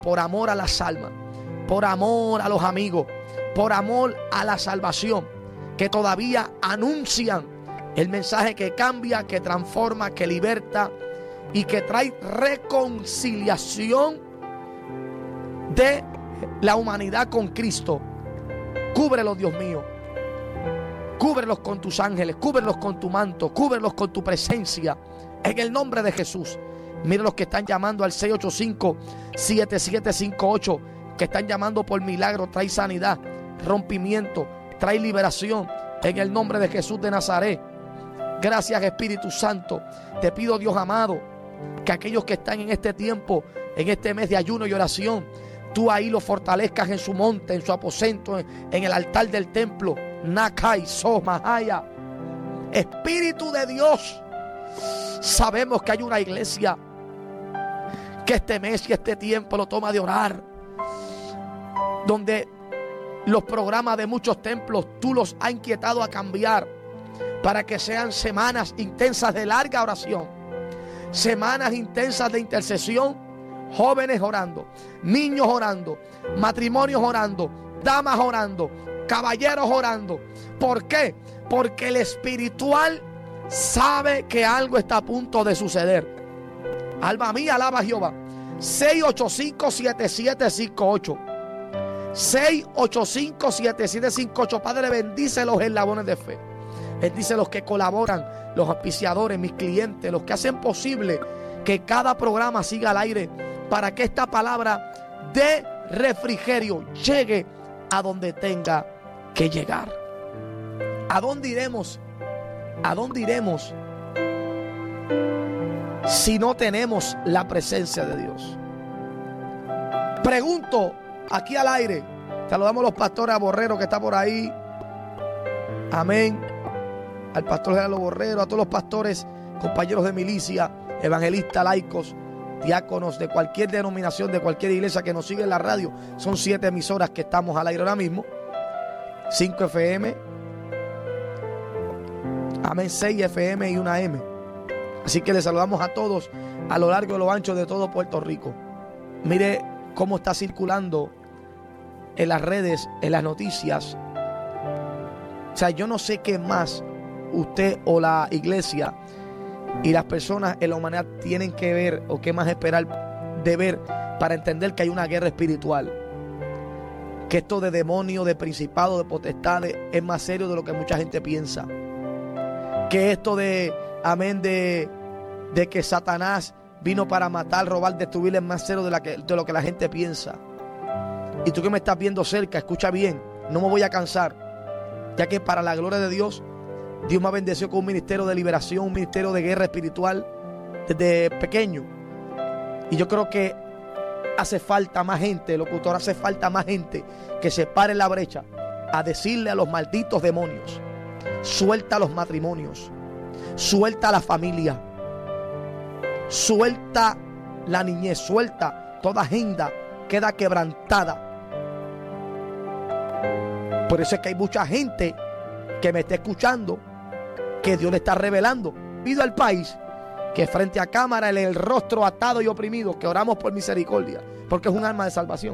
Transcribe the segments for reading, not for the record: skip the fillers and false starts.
por amor a las almas, por amor a los amigos, por amor a la salvación, que todavía anuncian el mensaje que cambia, que transforma, que liberta y que trae reconciliación de la humanidad con Cristo. Cúbrelos, Dios mío. Cúbrelos con tus ángeles, cúbrelos con tu manto, cúbrelos con tu presencia. En el nombre de Jesús. Mira los que están llamando al 685-7758, que están llamando por milagro. Trae sanidad, rompimiento, trae liberación. En el nombre de Jesús de Nazaret. Gracias, Espíritu Santo. Te pido, Dios amado, que aquellos que están en este tiempo, en este mes de ayuno y oración, tú ahí los fortalezcas en su monte, en su aposento, en el altar del templo. Nakai Somahaya. Espíritu de Dios, sabemos que hay una iglesia que este mes y este tiempo lo toma de orar, donde los programas de muchos templos tú los has inquietado a cambiar para que sean semanas intensas de larga oración, semanas intensas de intercesión, jóvenes orando, niños orando, matrimonios orando, damas orando, caballeros orando. ¿Por qué? Porque el espiritual sabe que algo está a punto de suceder. Alma mía, alaba a Jehová. 685-7758. 685-7758. Padre, bendice los eslabones de fe. Bendice los que colaboran, los auspiciadores, mis clientes, los que hacen posible que cada programa siga al aire, para que esta palabra de refrigerio llegue a donde tenga que llegar. ¿A dónde iremos? ¿A dónde iremos si no tenemos la presencia de Dios? Pregunto aquí al aire. Saludamos a los pastores, a Borrero que está por ahí. Amén. Al pastor Gerardo Borrero, a todos los pastores, compañeros de milicia, evangelistas, laicos, diáconos de cualquier denominación, de cualquier iglesia que nos sigue en la radio. Son 7 emisoras que estamos al aire ahora mismo. 5 FM, amén, 6 FM y 1 AM. Así que les saludamos a todos a lo largo y lo ancho de todo Puerto Rico. Mire cómo está circulando en las redes, en las noticias. O sea, yo no sé qué más usted o la iglesia y las personas en la humanidad tienen que ver, o qué más esperar de ver para entender que hay una guerra espiritual. Que esto de demonios, de principados, de potestades es más serio de lo que mucha gente piensa. Que esto de, amén, de que Satanás vino para matar, robar, destruir es más serio de lo que la gente piensa. Y tú que me estás viendo cerca, escucha bien, no me voy a cansar, ya que para la gloria de Dios, Dios me ha bendecido con un ministerio de liberación, un ministerio de guerra espiritual desde pequeño. Y yo creo que hace falta más gente, locutor, hace falta más gente que se pare en la brecha a decirle a los malditos demonios: suelta los matrimonios, suelta la familia, suelta la niñez, suelta toda agenda, queda quebrantada. Por eso es que hay mucha gente que me está escuchando, que Dios le está revelando. Pido al país que frente a cámara, el rostro atado y oprimido, que oramos por misericordia, porque es un arma de salvación.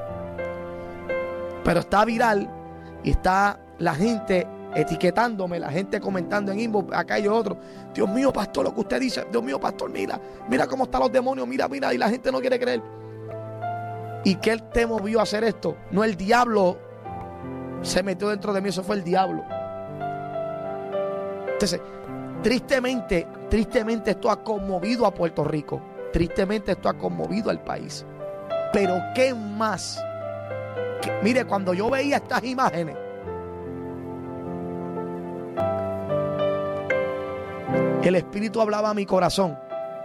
Pero está viral y está la gente etiquetándome, la gente comentando en inbox, acá y otro: Dios mío, pastor, lo que usted dice, Dios mío, pastor, mira cómo están los demonios, mira, y la gente no quiere creer. ¿Y qué te movió a hacer esto? No, el diablo se metió dentro de mí, eso fue el diablo. Entonces, tristemente esto ha conmovido a Puerto Rico. Tristemente esto ha conmovido al país. Pero ¿qué más? Mire, cuando yo veía estas imágenes, el Espíritu hablaba a mi corazón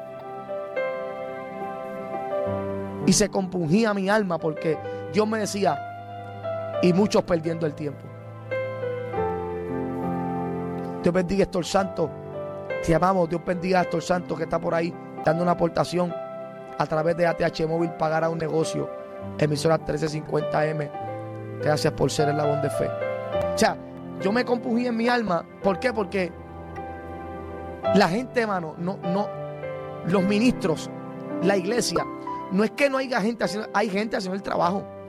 y se compungía mi alma, porque Dios me decía: y muchos perdiendo el tiempo. Dios bendiga a Héctor Santos. Te amamos. Dios bendiga a Héctor Santos, que está por ahí dando una aportación a través de ATH Móvil, pagar a un negocio. Emisora 1350M. Gracias por ser el eslabón de fe. O sea, yo me compungí en mi alma. ¿Por qué? Porque la gente, hermano, no, los ministros, la iglesia, No es que no haya gente haciendo, hay gente haciendo el trabajo.